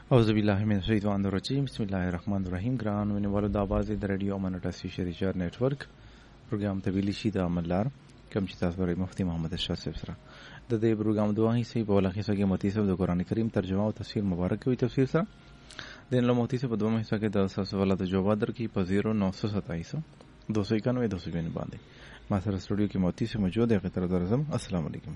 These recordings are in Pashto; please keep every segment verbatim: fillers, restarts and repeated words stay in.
اعوذ باللہ من الشیطان الرجیم بسم اللہ الرحمن الرحیم ګران ونیوالو د آواز د رادیو امانت اسوسییشن ریچار نیټورک پروګرام تبیلی شي د عملدار کم چې تاسو ورې مفتی محمد اشرف صاحب سره د دې پروګرام دوه حصے په ولخي سره متي صاحب د قران کریم ترجمه او تفسیر مبارک کوي تفسیر سره د نن مفتی صاحب په دوه حصہ کې د تاسو ولادت جواب درکې په صفر نو سو ستایس دو سو اکانوے دو سو بیانوے باندې ما سره سټوډیو کې مفتی صاحب موجود دی غیر درزم السلام علیکم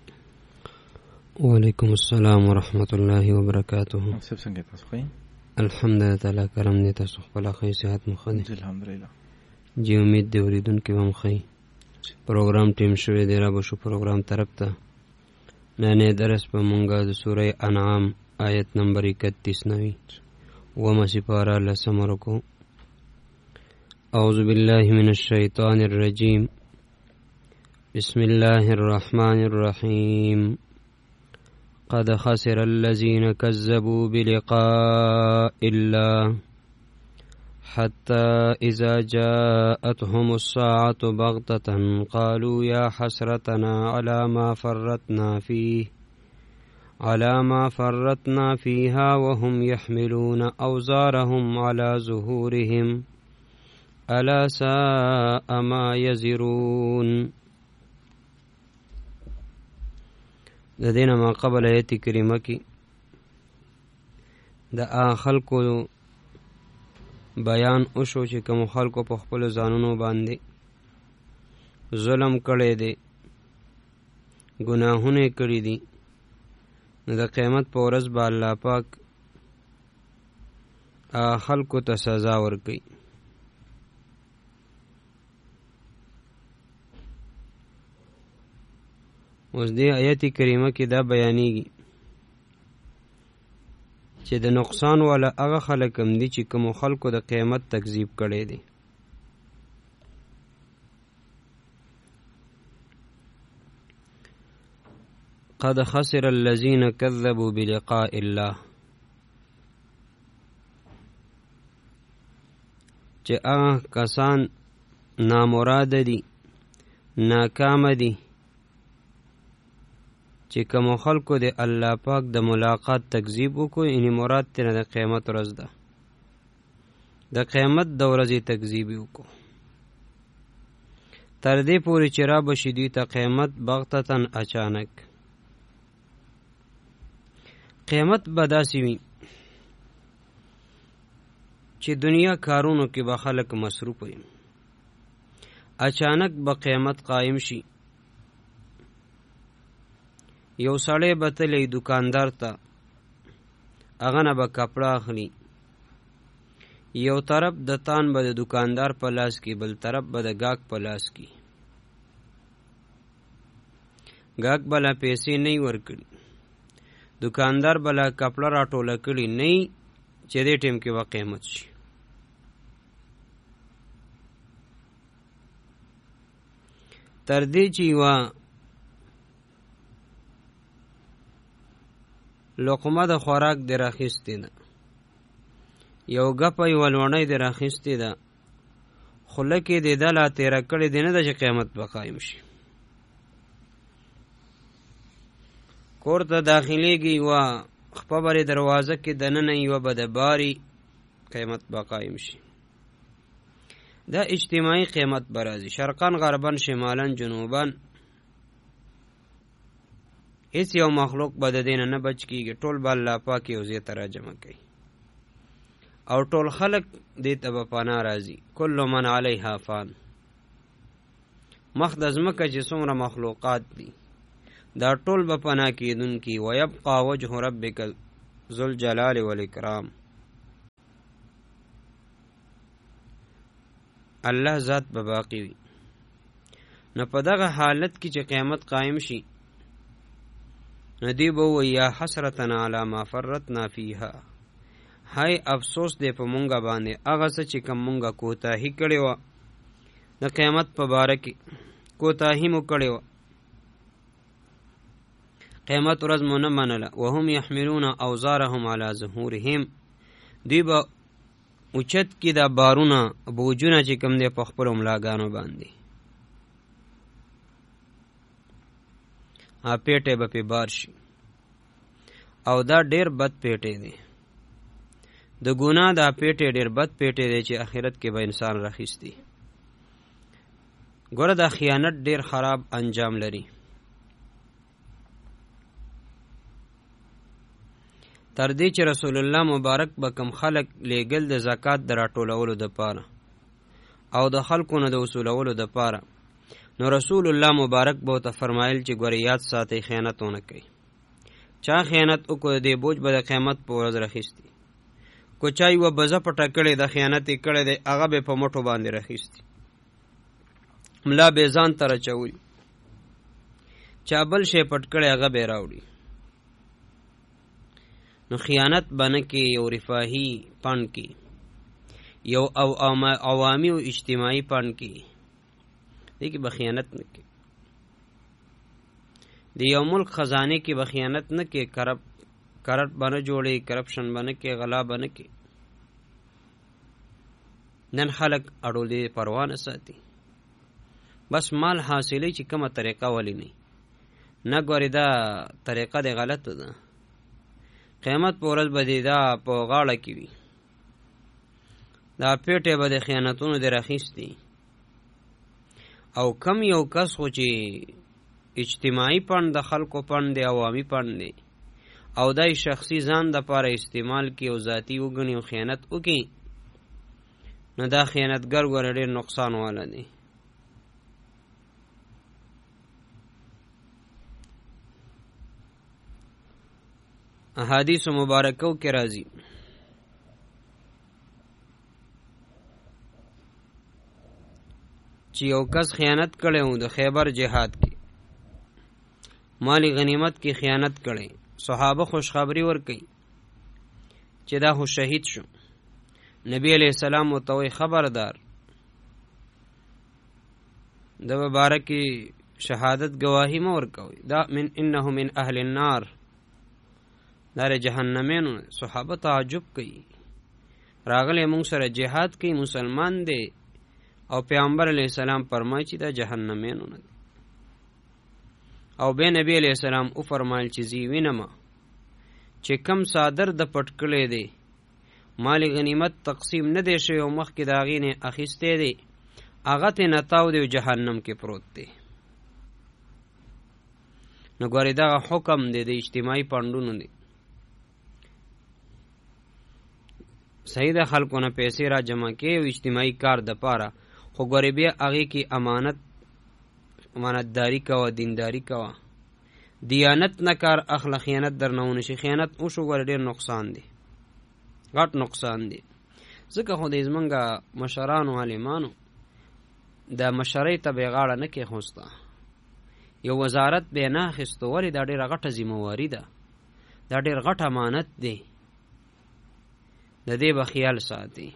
وعلیکم السلام ورحمۃ اللہ وبرکاتہ. سب څنګه تاسو ښه؟ الحمدلله تعالی کرم دې تاسو خپل ښه صحت مو ښه دي؟ الحمدلله. جی امید دې اوریدونکو هم ښه. پروګرام ټیم شوی دی را بشو پروګرام طرف ته. نن درس په مونږه د سوره انعام آیت نمبر اکتیس نوي ومه سپاره لسم رکو. اعوذ بالله من الشیطان الرجیم بسم الله الرحمن الرحیم. قد خسر الذين كذبوا بلقاء الله حتى إذا جاءتهم الساعة بغتة قالوا يا حسرتنا على ما فرطنا فيه على ما فرطنا فيها وهم يحملون أوزارهم على ظهورهم ألا ساء ما يزرون. د دینه ما قبل ایت کریمه کی د خلکو بیان وشو چې کوم خلکو په خپل ځانونو باندې ظلم کړی دی، ګناهونه کړی دي، د قیامت په ورځ به الله پاک خلکو ته سزا ورکوي. اوس دې آیت کریمه کې دا بیانېږي چې د نقصان والا هغه خلک هم دي چې کوم خلکو د قیامت تکذیب کړی دی. قد خسر الذين كذبوا بلقاء الله، چې هغه کسان نامراد دي، ناکام دي چې کوم خلکو د الله پاک د ملاقات تکذیب وکړي. یعنی مراد تینا د قیامت ورځ ده، د قیامت د ورځې تکذیب وکړو تر دې پورې چې را بشي دوی ته قیامت بغتتن اچانک. قیامت به داسې وي چې دنیا کارونو کې به خلک مصروف وي، اچانک به قیامت قائم شي. یو سړی به تلی دکاندار ته، هغه نه به کپړه اخلي. یو طرف د تان به د دکاندار په لاس کې، بل طرف به د ګاګ په لاس کې. ګاګ به لا پیسې نه ورکړي، دکاندار به لا کپړه راټوله کړي نه چې دې ټیم کې به قیامت شي. تر دې چې یوه لقمه د خوراک دی راخیستې ده، یو ګپه یوه لوڼۍ دی راخیستې ده، خوله کې دې ده لا تېره کړې دی نه ده چې قیامت به قایم شي. کور ته داخلېږي، یوه خپه برې دروازه کې دننه یوه به د باري قیامت به قایم شي. دا اجتماعي قیامت به راځي، شرقان غربن شمالن جنوبن، هیڅ یو مخلوق به د دینه نه بچ کیږي. ټول به الله پاک یو ځای ته راجمع کوي او ټول خلق دې ته به پناه راځي. کل من علیها فان، مخ د ځمکه چې څومره مخلوقات دي دا ټول به پناه کېدونکي. ویبقى وجه ربک ذو الجلال والاکرام، الله ذات به باقی وي. نو په دغه حالت کې چې قیامت قائم شي، ندی بو یا حسرتنا علی ما فرطنا فیها، هاي افسوس دې په مونږه باندې هغه څه چې کوم مونږه کوتاهی کړې وه د قیامت په باره کې، کوتاهی مو کړې وه، قیامت ورځ مو نه منله. وهم یحملون اوزارهم علی ظهورهم، دوی به اوچت کې دا بارونه بوجونه چې کوم دی په خپلو ملاګانو باندې، پیټه به په بار شي او دا ډیر بد پیټه دی. د ګناه دا پیټې ډېر بد پیټې دی چې آخرت کې به انسان راخیستی. ګوره دا خیانت ډېر خراب انجام لري. تر دې چې رسول الله مبارک به کم خلق لیږل د زکات د راټولولو دپاره او د خلکو نه د وصولولو دپاره، نو رسول الله مبارک به ورته فرمایل چې ګوره یاد ساتئ خیانت ونه کوئ. چا خیانت وکړو د دې بوج به د قیامت په ورځ راخیستی. کو چا یوه بزه پټه کړې ده خیانت یې کړی دی هغه به په مټو باندې راخیستی، ملا به ځان ته رچوي. چا بل شی پټ کړی هغه به راوړي. نو خیانت به نه کې یو رفاهي پڼ کې، یو او عوامي او اجتماعي پڼ کې، دې کې به خیانت نه کې. د یو ملک خزانه کې به خیانت نه کې، کرپ کرت به نه جوړي، کرپشن به نه کې، غلا به نه کې. نن خلک اړولې پروا نه ساتي، بس مال حاصلې چې کومه طریقه ولې نه نه ګورې دا طریقه د غلطه ده. قیامت په ورځ به دې دا په غاړه کې وي، دا پیټې به د خیانتونو د راخیستي. او کم یو کس خو چې اجتماعي پڼ د خلکو پڼ دی، عوامي پڼ دی، او دای شخصي ځان د پاره استعمال کی او ذاتی وګڼي او خیانت وکي، نو دا خیانتګر ګوره ډېر نقصان والا دی. احادیث مبارکو کې راځي چې یو کس خیانت کړی و د خیبر جهاد کې، مالی غنیمت کې خیانت کړی. صحابه خوشخبری ورکړي چې دا خو شهید شو. نبی علیہ السلام ورته وایي خبردار، د مبارکې شهادت گواهی مه ورکوئ، دا من انه من اهل النار، دا د جهنمینو. صحابه تعجب کوي، راغلی مونږ سره جهاد کوي، مسلمان دی، او پیغمبر علیہ السلام فرمایي چې دا جهنمینو نه دی. او بیا نبی علیہ السلام او فرمایل چې زی وینم چې کم صادر د پټ کړی دی، مال غنیمت تقسیم نه دی شوی او مخکې د هغې نه اخیستی دی، هغه ترې نتاو دی او جهنم کې پروت دی. نو ګورې دغه حکم دی د اجتماعي پنډونو دی. صحیح د خلکو نه پیسې را جمع کې او اجتماعي کار د پاره، خو ګورې بیا هغې کې امانت امانتداری کوه، دینداری کوه، دیانت نه کار اخله، خیانت در نه ونشي. خیانت وشو ګوره ډېر نقصان دی، غټ نقصان دی. ځکه خو د زمونږ مشرانو عالمانو د مشرۍ ته به یې غاړه نه کېښوسته، یو وزارت به یې نه اخیستو. ولې دا ډېره غټه ذمهواري ده، دا ډېر غټ امانت دی، د دې به خیال ساتي.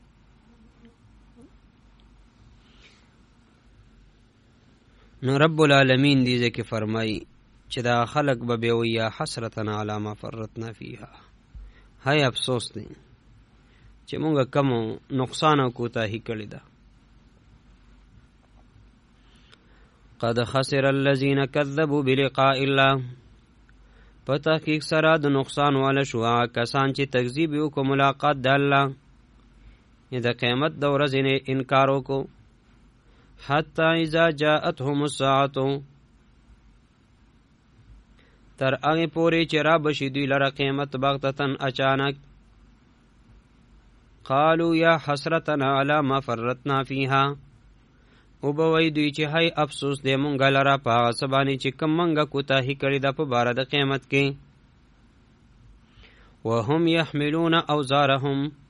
نو رب العالمین دې ځکه فرمایي چې دا خلق به بیا وایي یا حسرتنا علی ما فرطنا فیها، هی افسوس دی چې مونږ کم نقصان او کوتاهي کړې ده. قد خسر الذین کذبوا بلقاء الله، په تحقیق سره د نقصان والا شو هغه کسان چې تکذیب یې وکړو ملاقات د الله، د قیامت د ورځې نه انکار وکړو. حتی اذا جاءتهم الساعة، تر هغې پورې چې را بشي دوی لره قیامت بغتتن اچانک. قالوا یا حسرتنا علی ما فرطنا فیها، او به وایي دوی چې هی افسوس دی مونږ لره په هغه څه باندې چې کوم مونږه کوتاهي کړې ده په باره د قیامت کې. وهم یحملون اوزارهم،